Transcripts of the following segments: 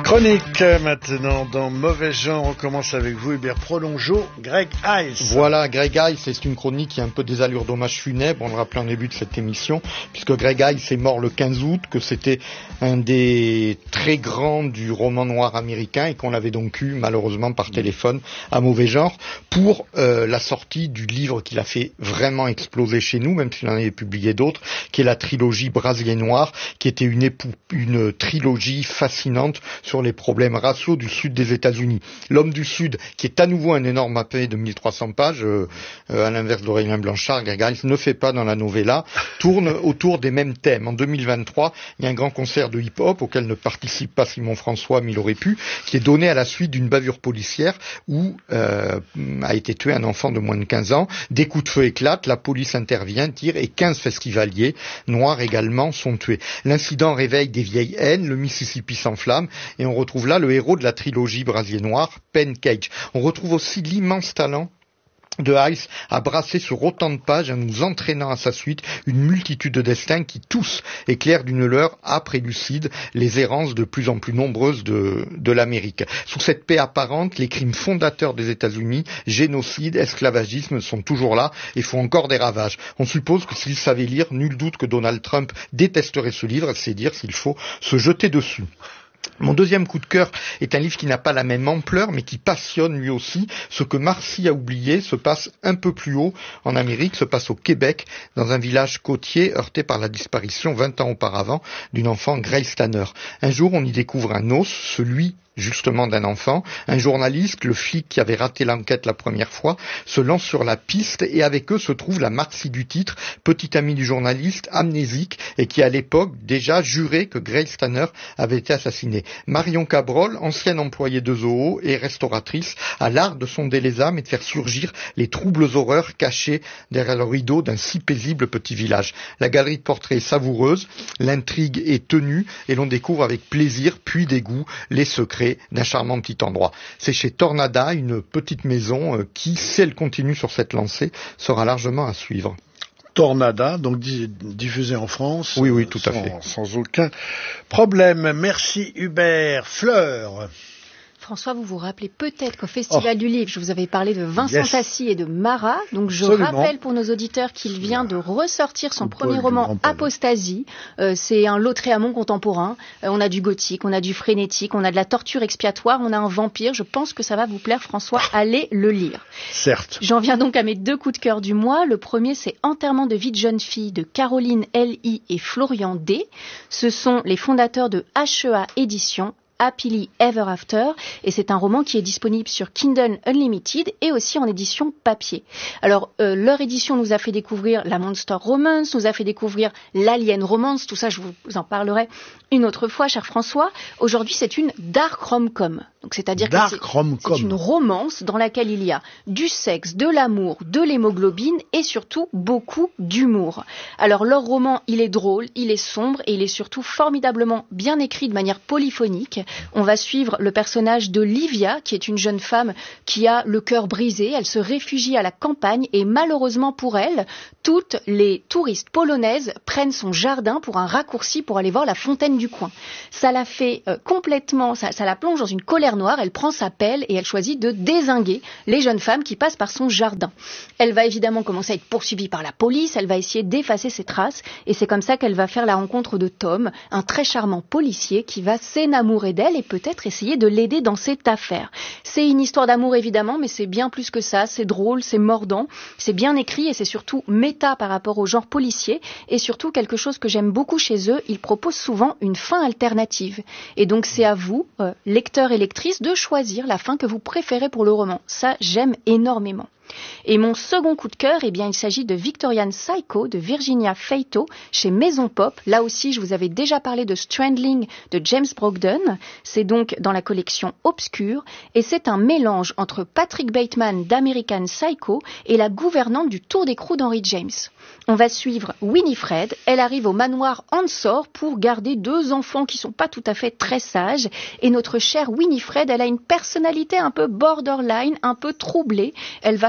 Chronique maintenant dans Mauvais Genre. On commence avec vous, Hubert Prolongeau, Greg Ice. Voilà, Greg Ice, c'est une chronique qui a un peu des allures d'hommage funèbre, on le rappelait en début de cette émission, puisque Greg Ice est mort le 15 août, que c'était un des très grands du roman noir américain et qu'on avait donc eu malheureusement par téléphone à Mauvais Genre pour la sortie du livre qu'il a fait vraiment exploser chez nous, même s'il en avait publié d'autres, qui est la trilogie Brasier Noir, qui était une trilogie fascinante sur les problèmes raciaux du sud des États-Unis. L'homme du sud, qui est à nouveau un énorme AP de 1300 pages, à l'inverse d'Aurélien Blanchard, Greg Ice ne fait pas dans la novella, tourne autour des mêmes thèmes. En 2023, il y a un grand concert de hip-hop auquel ne participe pas Simon François, mais il aurait pu, qui est donné à la suite d'une bavure policière où a été tué un enfant de moins de 15 ans. Des coups de feu éclatent, la police intervient, tire et 15 festivaliers noirs également sont tués. L'incident réveille des vieilles haines, le Mississippi s'enflamme et on retrouve là le héros de la trilogie Brasier Noir, Penn Cage. On retrouve aussi l'immense talent de Ice à brasser sur autant de pages en nous entraînant à sa suite une multitude de destins qui tous éclairent d'une lueur âpre et lucide les errances de plus en plus nombreuses de l'Amérique. Sous cette paix apparente, les crimes fondateurs des États-Unis, génocide, esclavagisme sont toujours là et font encore des ravages. On suppose que s'il savait lire, nul doute que Donald Trump détesterait ce livre, c'est dire s'il faut se jeter dessus. Mon deuxième coup de cœur est un livre qui n'a pas la même ampleur, mais qui passionne lui aussi. Ce que Marcy a oublié se passe un peu plus haut en Amérique, se passe au Québec, dans un village côtier heurté par la disparition 20 ans auparavant d'une enfant, Grace Tanner. Un jour, on y découvre un os, celui justement d'un enfant. Un journaliste, le flic qui avait raté l'enquête la première fois, se lance sur la piste et avec eux se trouve la Marcy du titre, petite amie du journaliste, amnésique et qui à l'époque déjà jurait que Grace Tanner avait été assassinée. Marion Cabrol, ancienne employée de zoo et restauratrice, a l'art de sonder les âmes et de faire surgir les troubles horreurs cachés derrière le rideau d'un si paisible petit village. La galerie de portraits est savoureuse, l'intrigue est tenue et l'on découvre avec plaisir puis dégoût les secrets d'un charmant petit endroit. C'est chez Tornada, une petite maison qui, si elle continue sur cette lancée, sera largement à suivre. Tornada, donc diffusé en France. Oui, tout à fait. Sans aucun problème. Merci Hubert. Fleur. François, vous vous rappelez peut-être qu'au Festival du Livre, je vous avais parlé de Vincent Tassi et de Marat. Donc je rappelle pour nos auditeurs qu'il vient de ressortir son premier roman, Apostasie. C'est un Lautréamont contemporain. On a du gothique, on a du frénétique, on a de la torture expiatoire, on a un vampire. Je pense que ça va vous plaire, François. Allez le lire. Certes. J'en viens donc à mes deux coups de cœur du mois. Le premier, c'est Enterrement de vie de jeune fille de Caroline L.I. et Florian D. Ce sont les fondateurs de HEA Éditions. Happily Ever After, et c'est un roman qui est disponible sur Kindle Unlimited et aussi en édition papier. Alors, leur édition nous a fait découvrir la Monster Romance, nous a fait découvrir l'Alien Romance, tout ça je vous en parlerai une autre fois, cher François. Aujourd'hui, c'est une dark rom-com. Donc, c'est-à-dire que c'est une romance dans laquelle il y a du sexe, de l'amour, de l'hémoglobine et surtout beaucoup d'humour. Alors, leur roman, il est drôle, il est sombre et il est surtout formidablement bien écrit de manière polyphonique. On va suivre le personnage de Livia, qui est une jeune femme qui a le cœur brisé. Elle se réfugie à la campagne et malheureusement pour elle, toutes les touristes polonaises prennent son jardin pour un raccourci pour aller voir la fontaine du coin. Ça la fait complètement, ça la plonge dans une colère noire. Elle prend sa pelle et elle choisit de dézinguer les jeunes femmes qui passent par son jardin. Elle va évidemment commencer à être poursuivie par la police. Elle va essayer d'effacer ses traces et c'est comme ça qu'elle va faire la rencontre de Tom, un très charmant policier qui va s'enamourer d'elle et peut-être essayer de l'aider dans cette affaire. C'est une histoire d'amour évidemment, mais c'est bien plus que ça. C'est drôle, c'est mordant, c'est bien écrit et c'est surtout méta par rapport au genre policier et surtout quelque chose que j'aime beaucoup chez eux, ils proposent souvent une fin alternative. Et donc c'est à vous, lecteurs et lectrices, de choisir la fin que vous préférez pour le roman. Ça, j'aime énormément. Et mon second coup de cœur, eh bien, il s'agit de Victorian Psycho de Virginia Feito chez Maison Pop. Là aussi, je vous avais déjà parlé de Strandling de James Brogdon. C'est donc dans la collection Obscure et c'est un mélange entre Patrick Bateman d'American Psycho et la gouvernante du Tour d'écrou d'Henry James. On va suivre Winifred. Elle arrive au manoir Hansor pour garder deux enfants qui sont pas tout à fait très sages. Et notre chère Winifred, elle a une personnalité un peu borderline, un peu troublée. Elle va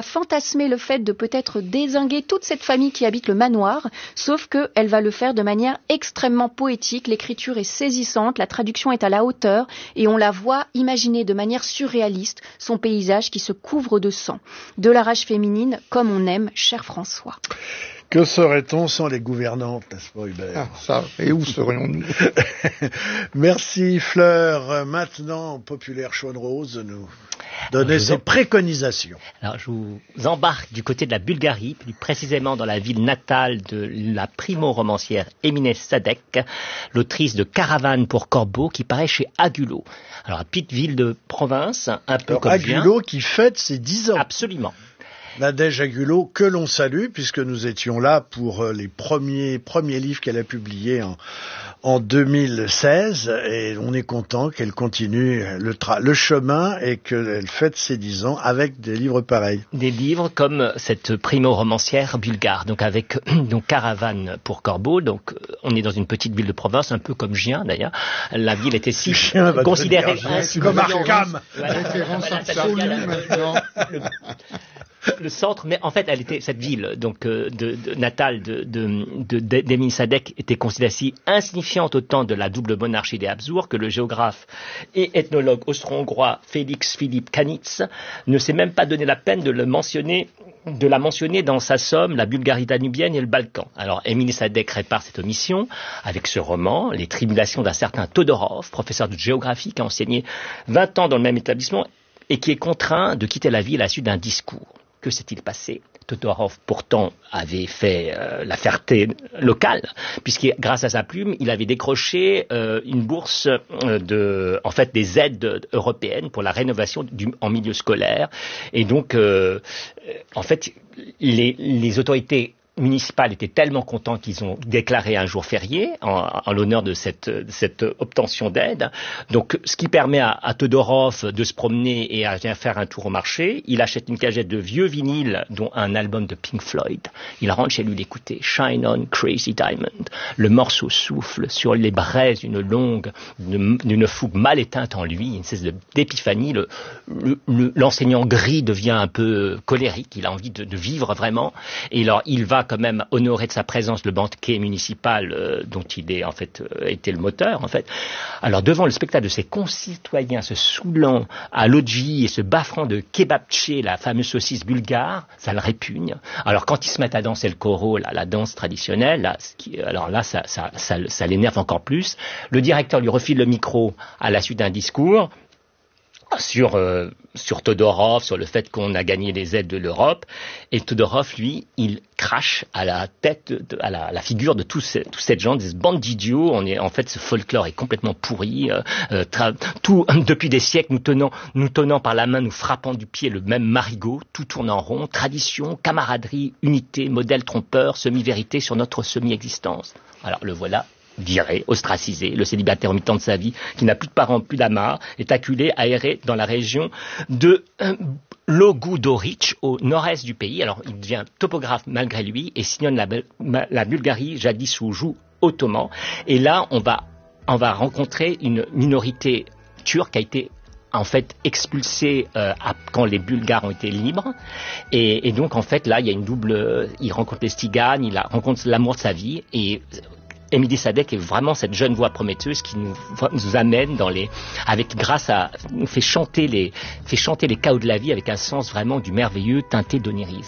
fantasmer le fait de peut-être dézinguer toute cette famille qui habite le manoir, sauf qu'elle va le faire de manière extrêmement poétique. L'écriture est saisissante, la traduction est à la hauteur et on la voit imaginer de manière surréaliste son paysage qui se couvre de sang. De la rage féminine, comme on aime, cher François. Que serait-on sans les gouvernantes, n'est-ce pas, Hubert? Ah, ça, et où serions-nous? Merci, Fleur. Maintenant, Populaire Chaude-Rose nous donner ses préconisations. Alors, je vous embarque du côté de la Bulgarie, plus précisément dans la ville natale de la primo-romancière Emine Sadek, l'autrice de Caravane pour Corbeau, qui paraît chez Agulot. Alors, une petite ville de province, un peu comme Agulot qui fête ses 10 ans. Absolument. Nadège Agulot, que l'on salue, puisque nous étions là pour les premiers livres qu'elle a publiés en 2016, et on est content qu'elle continue le chemin et qu'elle fête ses 10 ans avec des livres pareils. Des livres comme cette primo-romancière bulgare, donc avec Caravane pour Corbeau, donc on est dans une petite ville de province, un peu comme Gien d'ailleurs. La ville était si considérée comme Arkham. Référence absolue maintenant. Le centre, mais en fait, cette ville, donc natale d'Emine Sadek, était considérée si insignifiante au temps de la double monarchie des Habsbourg que le géographe et ethnologue austro-hongrois Félix Philipp Kanitz ne s'est même pas donné la peine de la mentionner dans sa somme La Bulgarie danubienne et le Balkan. Alors, Emine Sadek répare cette omission avec ce roman, Les tribulations d'un certain Todorov, professeur de géographie qui a enseigné 20 ans dans le même établissement et qui est contraint de quitter la ville à la suite d'un discours. Que s'est-il passé? Todorov, pourtant, avait fait la fierté locale, puisque grâce à sa plume, il avait décroché une bourse des aides européennes pour la rénovation en milieu scolaire. Et donc, les autorités municipales étaient tellement contents qu'ils ont déclaré un jour férié en l'honneur de cette obtention d'aide. Donc, ce qui permet à Todorov de se promener et à faire un tour au marché. Il achète une cagette de vieux vinyles, dont un album de Pink Floyd. Il rentre chez lui l'écouter. Shine on, Crazy Diamond. Le morceau souffle sur les braises d'une fougue mal éteinte en lui, une espèce d'épiphanie. L'enseignant gris devient un peu colérique. Il a envie de vivre vraiment. Et alors, il va quand même honorer de sa présence le banquet municipal dont il est était le moteur en fait. Alors devant le spectacle de ses concitoyens se saoulant à l'odji et se baffrant de kebabché, la fameuse saucisse bulgare, ça le répugne. Alors quand ils se mettent à danser le koro, la danse traditionnelle, ça l'énerve encore plus. Le directeur lui refile le micro à la suite d'un discours sur Todorov, sur le fait qu'on a gagné les aides de l'Europe, et Todorov, lui, il crache à la tête, à la figure de tous cette gens, des bandes d'idiots. Ce folklore est complètement pourri. Depuis des siècles, nous tenant par la main, nous frappant du pied le même marigot, tout tourne en rond. Tradition, camaraderie, unité, modèle trompeur, semi-vérité sur notre semi-existence. Alors le voilà. Viré, ostracisé, le célibataire au mi-temps de sa vie, qui n'a plus de parents, plus d'amarres, est acculé, aéré dans la région de Logudoric, au nord-est du pays. Alors, il devient topographe malgré lui et sillonne la Bulgarie, jadis sous joug ottoman. Et là, on va rencontrer une minorité turque qui a été expulsée quand les Bulgares ont été libres. Et donc, là, il y a une double... Il rencontre les Tsiganes, il rencontre l'amour de sa vie et... Emine Sadek est vraiment cette jeune voix prometteuse qui nous amène nous fait chanter les chaos de la vie avec un sens vraiment du merveilleux teinté d'onirisme.